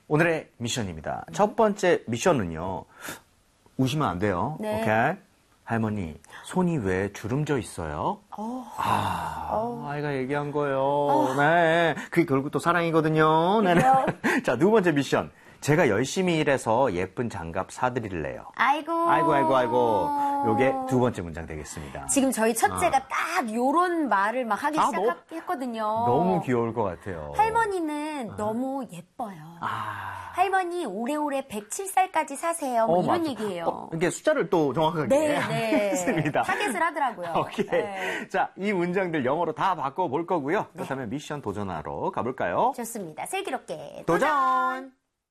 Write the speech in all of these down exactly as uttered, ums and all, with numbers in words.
오늘의 미션입니다. 첫 번째 미션은요. 우시면 안 돼요. 네. 오케이? 할머니, 손이 왜 주름져 있어요? 어. 아, 어. 아이가 얘기한 거예요. 네. 그게 결국 또 사랑이거든요. 네. 자, 두 번째 미션. 제가 열심히 일해서 예쁜 장갑 사드릴래요. 아이고. 아이고, 아이고, 아이고. 요게 두 번째 문장 되겠습니다. 지금 저희 첫째가 아. 딱 요런 말을 막 하기 아, 시작했거든요. 너무 귀여울 것 같아요. 할머니는 아. 너무 예뻐요. 아. 할머니 오래오래 백칠 살까지 사세요. 뭐 어, 이런 맞아. 얘기예요. 어, 이게 숫자를 또 정확하게 네, 네. 했습니다. 타겟을 하더라고요. 오케이. 네. 자, 이 문장들 영어로 다 바꿔볼 거고요. 그렇다면 미션 도전하러 가볼까요? 좋습니다. 슬기롭게 도전!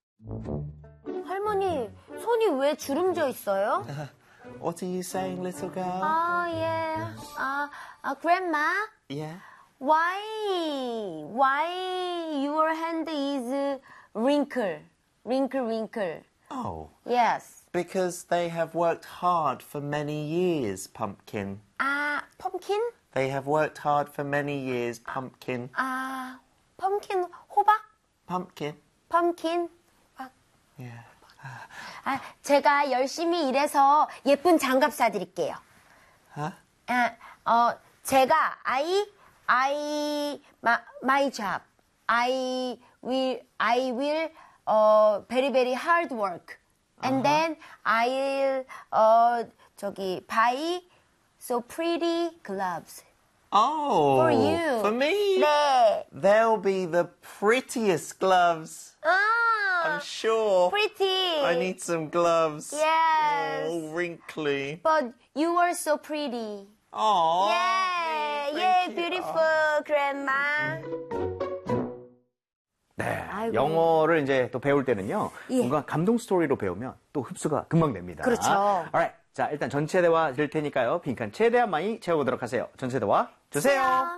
할머니, 손이 왜 주름져 있어요? What are you saying, little girl? 아, 예. 아, 아, grandma, Yeah. why, why your hand is wrinkle, wrinkle, wrinkle? Oh, Yes. because they have worked hard for many years, Pumpkin. 아, pumpkin? They have worked hard for many years, Pumpkin. 아, pumpkin, 호박? Pumpkin. pumpkin? Yeah. 아, 제가 열심히 일해서 예쁜 장갑 사드릴게요. Huh? 아, 어, 제가 I, I, my, my job. I will, I will, 어, very, very hard work. And then I'll, 어, 저기, buy so pretty gloves. Oh, For you. For me? 네. They'll be the prettiest gloves. 아, I'm sure. pretty. I need some gloves. Yes. All wrinkly. But you are so pretty. Oh. Yeah, yeah, beautiful, grandma. 네. 아이고. 영어를 이제 또 배울 때는요. 예. 뭔가 감동 스토리로 배우면 또 흡수가 금방 됩니다. 그렇죠. Alright. 자, 일단 전체 대화 드릴 테니까요. 빈칸 최대한 많이 채워보도록 하세요. 전체 대화 주세요.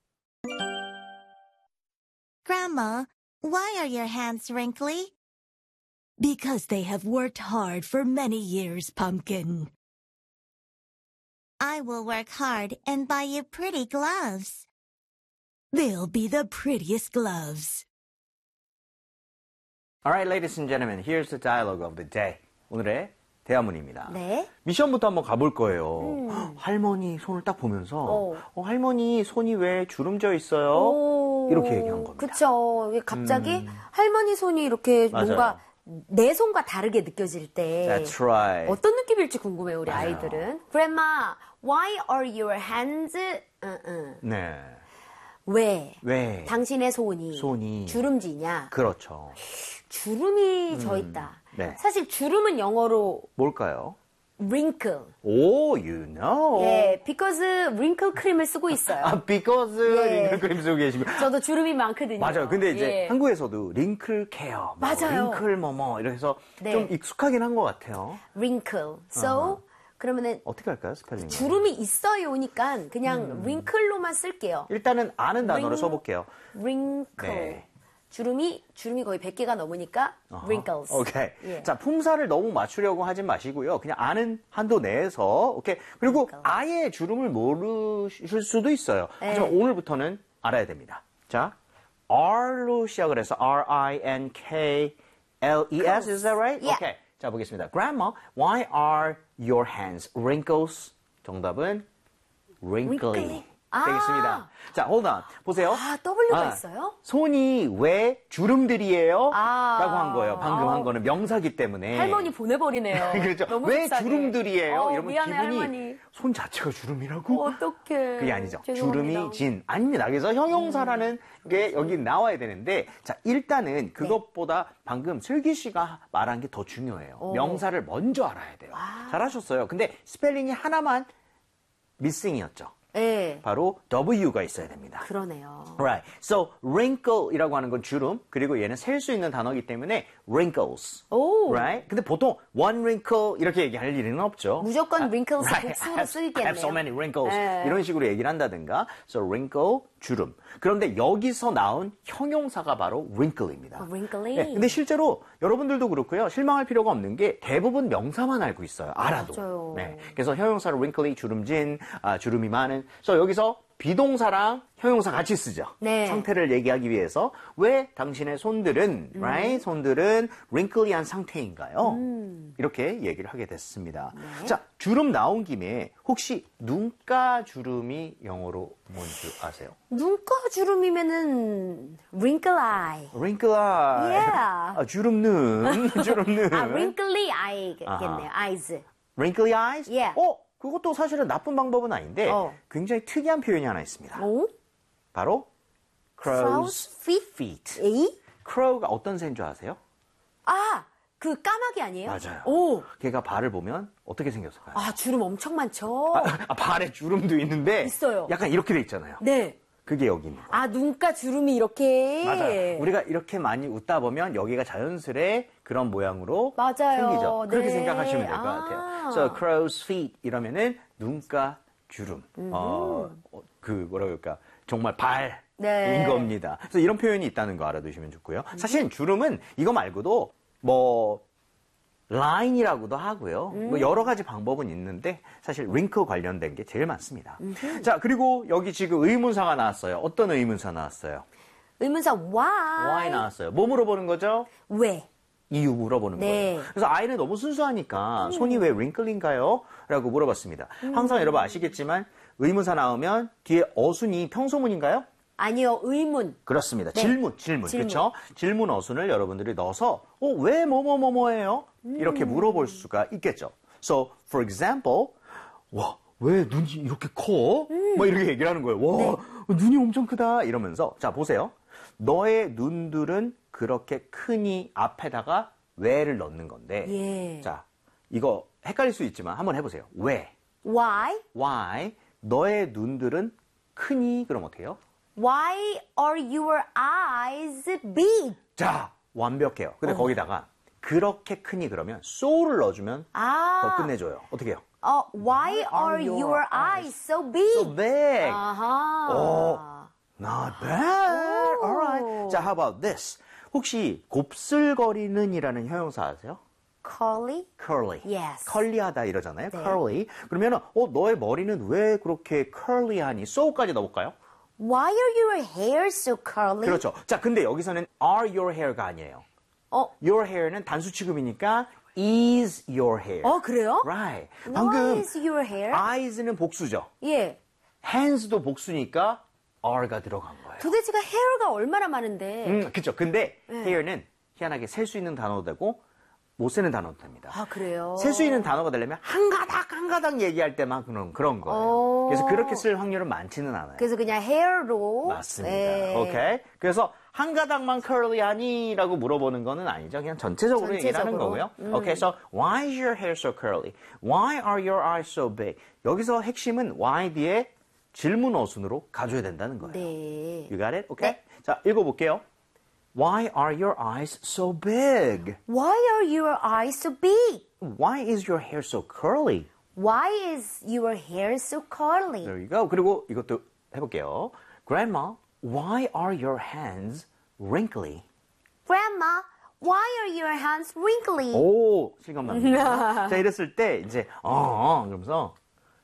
Grandma, why are your hands wrinkly? Because they have worked hard for many years, Pumpkin. I will work hard and buy you pretty gloves. They'll be the prettiest gloves. Alright, ladies and gentlemen, here's the dialogue of the day. 오늘의 대화문입니다. 네. 미션부터 한번 가볼 거예요. 헉, 할머니 손을 딱 보면서 어. 어, 할머니 손이 왜 주름져 있어요? 오, 이렇게 얘기한 겁니다. 그쵸. 이게 갑자기 할머니 손이 이렇게 맞아요. 뭔가 내 손과 다르게 느껴질 때 That's right. 어떤 느낌일지 궁금해요, 우리 맞아요. 아이들은. Grandma, why are your hands? 응, 응. 네. 왜? 왜? 당신의 손이, 손이 주름지냐? 그렇죠. 주름이 져 있다. 네. 사실 주름은 영어로 뭘까요? wrinkle. 오, you know. 예, because wrinkle 크림을 쓰고 있어요. 아, because 예. 링클 크림 쓰고 계시고. 저도 주름이 많거든요. 맞아요. 근데 이제 예. 한국에서도 링클 케어, 뭐 맞아요. 링클 뭐뭐 이렇게 해서 네. 좀 익숙하긴 한 것 같아요. wrinkle. So 그러면은 어떻게 할까요, 스펠링? 주름이 있어요니까 그냥 wrinkle로만 쓸게요. 일단은 아는 단어를 ring- 써볼게요. wrinkle. 네. 주름이 주름이 거의 백 개가 넘으니까 wrinkles. 오케이. 예. 자, 품사를 너무 맞추려고 하지 마시고요. 그냥 아는 한도 내에서, 오케이. 그리고 아예 주름을 모르실 수도 있어요. 하지만 네. 오늘부터는 알아야 됩니다. 자, R로 시작을 해서 R I N K L E S, is that right? Yeah. 오케이. 자, 보겠습니다. Grandma, why are your hands wrinkles? 정답은 wrinkly. wrinkly. 아. 되겠습니다. 자, hold on. 보세요. 아, W가 아, 있어요? 손이 왜 주름들이에요? 아. 라고 한 거예요. 방금 아. 한 거는 명사기 때문에. 할머니 보내버리네요. 그렇죠. 너무 왜 속상해. 주름들이에요? 어, 이러면 미안해, 기분이 할머니. 손 자체가 주름이라고? 어떡해. 그게 아니죠. 죄송합니다. 주름이 진. 아닙니다. 그래서 형용사라는 게 여기 나와야 되는데, 자, 일단은 그것보다 방금 슬기 씨가 말한 게 더 중요해요. 오. 명사를 먼저 알아야 돼요. 잘하셨어요. 근데 스펠링이 하나만 미싱이었죠. 네, 바로 W가 있어야 됩니다. 그러네요. Right. So wrinkle이라고 하는 건 주름, 그리고 얘는 셀 수 있는 단어이기 때문에 wrinkles. 오. Right. 근데 보통 one wrinkle 이렇게 얘기할 일은 없죠. 무조건 wrinkles Right. 복수로 I have, I 쓰이겠네요. have so many wrinkles. 네. 이런 식으로 얘기를 한다든가. So wrinkle 주름. 그런데 여기서 나온 형용사가 바로 wrinkle입니다. wrinkly. 네, 근데 실제로 여러분들도 그렇고요. 실망할 필요가 없는 게 대부분 명사만 알고 있어요. 알아도. 맞아요. 네. 그래서 형용사로 wrinkly, 주름진, 아, 주름이 많은. 그래서 여기서 비동사랑 형용사 같이 쓰죠. 네. 상태를 얘기하기 위해서 왜 당신의 손들은, 음. right? 손들은 wrinkly한 상태인가요? 음. 이렇게 얘기를 하게 됐습니다. 네. 자, 주름 나온 김에 혹시 눈가 주름이 영어로 뭔지 아세요? 눈가 주름이면은 wrinkle eye. wrinkle eye. Yeah. 아, 주름 눈, 주름 눈. 아, wrinkly eye겠네요. 아하. eyes. wrinkly eyes? Yeah. 어, 그것도 사실은 나쁜 방법은 아닌데 어. 굉장히 특이한 표현이 하나 있습니다. 오? 바로 crow's Crow's feet? feet. 에이? crow가 어떤 새인 줄 아세요? 아, 그 까마귀 아니에요? 맞아요. 오. 걔가 발을 보면 어떻게 생겼을까요? 아, 주름 엄청 많죠? 아, 발에 주름도 있는데 있어요. 약간 이렇게 돼 있잖아요. 네. 그게 여기 있는 거예요. 아, 눈가 주름이 이렇게. 맞아요. 우리가 이렇게 많이 웃다 보면 여기가 자연스레 그런 모양으로 맞아요. 생기죠. 그렇게 네. 생각하시면 될 것 아. 같아요. So crow's feet 이러면은 눈가 주름. 어, 어, 그 뭐라 그럴까? 정말 발인 네. 겁니다. 그래서 이런 표현이 있다는 거 알아두시면 좋고요. 사실 주름은 이거 말고도 뭐 라인이라고도 하고요. 뭐 여러 가지 방법은 있는데 사실 링크 관련된 게 제일 많습니다. 자, 그리고 여기 지금 의문사가 나왔어요. 어떤 의문사 나왔어요? 의문사 why? why 나왔어요. 뭐 물어보는 거죠? 왜? 이유 물어보는 네. 거예요. 그래서 아이는 너무 순수하니까 손이 왜 링클인가요? 라고 물어봤습니다. 항상 여러분 아시겠지만 의문사 나오면 뒤에 어순이 평소문인가요? 아니요, 의문. 그렇습니다. 질문, 질문, 질문. 그렇죠? 질문 어순을 여러분들이 넣어서 어, 왜 뭐뭐뭐뭐예요? 이렇게 물어볼 수가 있겠죠. So, for example, 와, 왜 눈이 이렇게 커? 뭐 이렇게 얘기를 하는 거예요. 와, 눈이 엄청 크다 이러면서 자 보세요. 너의 눈들은 그렇게 크니 앞에다가 왜를 넣는 건데 예. 자 이거 헷갈릴 수 있지만 한번 해보세요. 왜? Why? Why? 너의 눈들은 크니 그럼 어떻게 해요? Why are your eyes big? 자, 완벽해요. 근데 거기다가 그렇게 크니 그러면 so를 넣어주면 아. 더 끝내줘요. 어떻게 해요? 어, why are your eyes so big? So big. 아하. 오. Not bad. Alright. 자, how about this? 혹시 곱슬거리는 이라는 형용사 아세요? Curly? curly. Yes. 컬리하다 이러잖아요. 네. curly. 그러면은 어 너의 머리는 왜 그렇게 curly하니? so까지 넣어볼까요? Why are your hair so curly? 그렇죠. 자, 근데 여기서는 are your hair가 아니에요. 어, your hair는 단수 취급이니까 is your hair. 어 그래요? Right. Why 방금 is your hair? eyes는 복수죠. 예. hands도 복수니까 are가 들어간 거예요. 도대체가 hair가 얼마나 많은데. 음, 그렇죠. 근데 네. hair는 희한하게 셀 수 있는 단어도 되고 못 세는 단어도 됩니다. 아, 그래요? 셀 수 있는 단어가 되려면 한 가닥 한 가닥 얘기할 때만 그런 그런 거예요. 오. 그래서 그렇게 쓸 확률은 많지는 않아요. 그래서 그냥 hair로. 맞습니다. 예. 오케이. 그래서 한 가닥만 curly하니라고 물어보는 거는 아니죠. 그냥 전체적으로, 얘기를 하는 전체적으로. 거고요. 음. 오케이. So why is your hair so curly? Why are your eyes so big? 여기서 핵심은 why 뒤에 질문 어순으로 가져야 된다는 거예요. 네. You got it? 오케이. 네. 자, 읽어볼게요. Why are your eyes so big? Why are your eyes so big? Why is your hair so curly? Why is your hair so curly? There you go. 그리고 이것도 해볼게요. Grandma, why are your hands wrinkly? Grandma, why are your hands wrinkly? 오, 실감납니다. 자, 이랬을 때 이제 어, 어 그러면서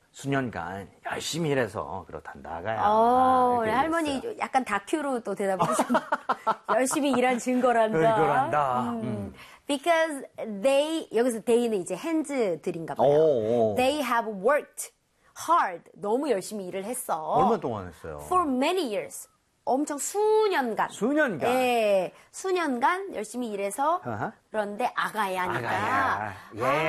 수년간 열심히 일해서 그렇단다, 아가야. 어, 이렇게 우리 할머니 얘기했어요. 약간 다큐로 또 대답을 해주셨네. 열심히 일한 증거란다. 증거란다. 음. 음. Because they, 여기서 they는 이제 hands들인가 봐요. 오, 오. They have worked hard. 너무 열심히 일을 했어. 얼마 동안 했어요? For many years. 엄청 수년간. 수년간. 예, 수년간 열심히 일해서 아하. 그런데 아가야니까. 아가야. 예.